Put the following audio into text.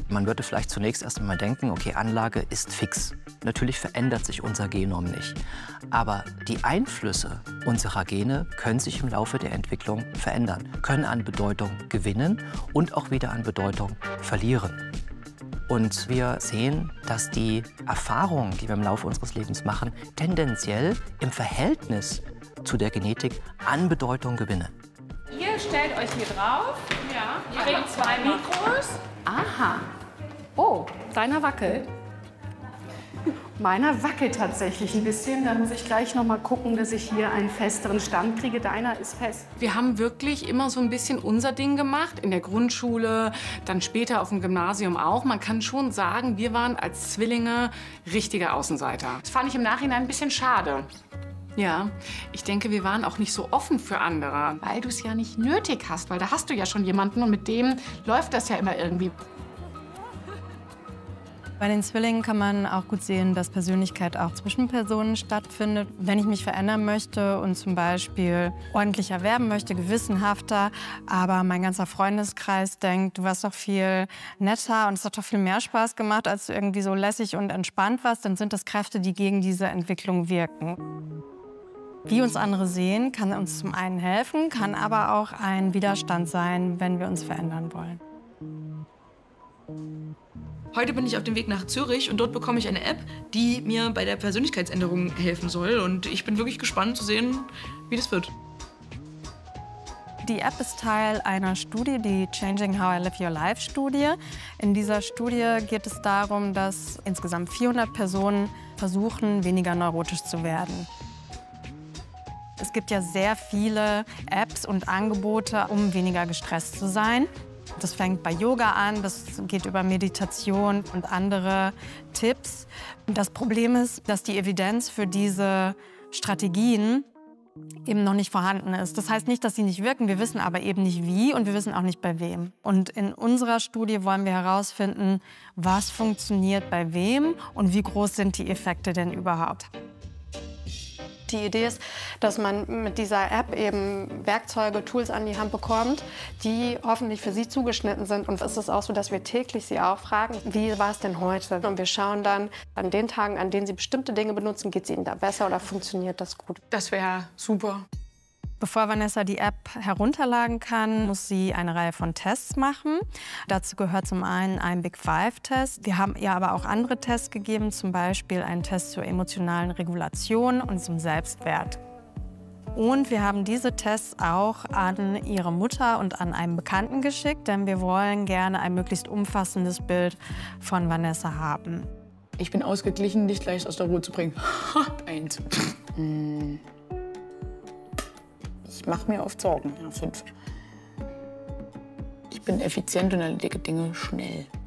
Man würde vielleicht zunächst erst einmal denken, okay, Anlage ist fix. Natürlich verändert sich unser Genom nicht. Aber die Einflüsse unserer Gene können sich im Laufe der Entwicklung verändern, können an Bedeutung gewinnen und auch wieder an Bedeutung verlieren. Und wir sehen, dass die Erfahrungen, die wir im Laufe unseres Lebens machen, tendenziell im Verhältnis zu der Genetik an Bedeutung gewinnen. Ihr stellt euch hier drauf. Ja. Ihr kriegt 2 Mikros. Aha. Oh, deiner wackelt. Meiner wackelt tatsächlich ein bisschen. Da muss ich gleich noch mal gucken, dass ich hier einen festeren Stand kriege. Deiner ist fest. Wir haben wirklich immer so ein bisschen unser Ding gemacht. In der Grundschule, dann später auf dem Gymnasium auch. Man kann schon sagen, wir waren als Zwillinge richtige Außenseiter. Das fand ich im Nachhinein ein bisschen schade. Ja, ich denke, wir waren auch nicht so offen für andere. Weil du es ja nicht nötig hast, weil da hast du ja schon jemanden und mit dem läuft das ja immer irgendwie. Bei den Zwillingen kann man auch gut sehen, dass Persönlichkeit auch zwischen Personen stattfindet. Wenn ich mich verändern möchte und zum Beispiel ordentlicher werden möchte, gewissenhafter, aber mein ganzer Freundeskreis denkt, du warst doch viel netter und es hat doch viel mehr Spaß gemacht, als du irgendwie so lässig und entspannt warst, dann sind das Kräfte, die gegen diese Entwicklung wirken. Wie uns andere sehen, kann uns zum einen helfen, kann aber auch ein Widerstand sein, wenn wir uns verändern wollen. Heute bin ich auf dem Weg nach Zürich und dort bekomme ich eine App, die mir bei der Persönlichkeitsänderung helfen soll. Und ich bin wirklich gespannt zu sehen, wie das wird. Die App ist Teil einer Studie, die Changing How I Live Your Life Studie. In dieser Studie geht es darum, dass insgesamt 400 Personen versuchen, weniger neurotisch zu werden. Es gibt ja sehr viele Apps und Angebote, um weniger gestresst zu sein. Das fängt bei Yoga an, das geht über Meditation und andere Tipps. Und das Problem ist, dass die Evidenz für diese Strategien eben noch nicht vorhanden ist. Das heißt nicht, dass sie nicht wirken, wir wissen aber eben nicht wie und wir wissen auch nicht bei wem. Und in unserer Studie wollen wir herausfinden, was funktioniert bei wem und wie groß sind die Effekte denn überhaupt. Die Idee ist, dass man mit dieser App eben Werkzeuge, Tools an die Hand bekommt, die hoffentlich für Sie zugeschnitten sind. Und es ist auch so, dass wir täglich Sie auch fragen, wie war es denn heute? Und wir schauen dann an den Tagen, an denen Sie bestimmte Dinge benutzen, geht es Ihnen da besser oder funktioniert das gut? Das wäre super. Bevor Vanessa die App herunterladen kann, muss sie eine Reihe von Tests machen. Dazu gehört zum einen ein Big Five-Test. Wir haben ihr aber auch andere Tests gegeben, zum Beispiel einen Test zur emotionalen Regulation und zum Selbstwert. Und wir haben diese Tests auch an ihre Mutter und an einen Bekannten geschickt, denn wir wollen gerne ein möglichst umfassendes Bild von Vanessa haben. Ich bin ausgeglichen, nicht leicht aus der Ruhe zu bringen. 1. Ich mache mir oft Sorgen. Ja, 5. Ich bin effizient und erledige Dinge schnell.